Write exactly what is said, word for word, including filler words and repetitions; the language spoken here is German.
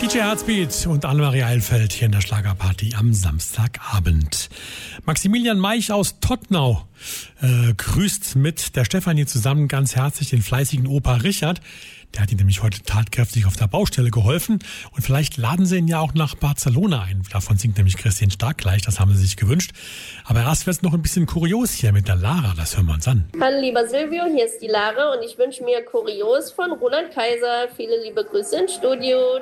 D J Herzbeat und Annemarie Eilfeld hier in der Schlagerparty am Samstagabend. Maximilian Meich aus Tottnau äh, grüßt mit der Stefanie zusammen ganz herzlich den fleißigen Opa Richard. Der hat ihm nämlich heute tatkräftig auf der Baustelle geholfen. Und vielleicht laden sie ihn ja auch nach Barcelona ein. Davon singt nämlich Christine Stark gleich, das haben sie sich gewünscht. Aber erst wird es noch ein bisschen kurios hier mit der Lara, das hören wir uns an. Hallo lieber Silvio, hier ist die Lara und ich wünsche mir Kurios von Roland Kaiser. Viele liebe Grüße ins Studio.